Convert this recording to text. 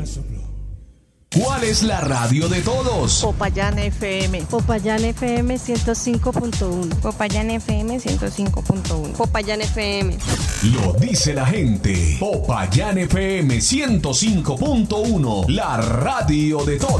¿Cuál es la radio de todos? Popayán FM. Popayán FM 105.1. Popayán FM 105.1. Popayán FM. Lo dice la gente. Popayán FM 105.1. La radio de todos.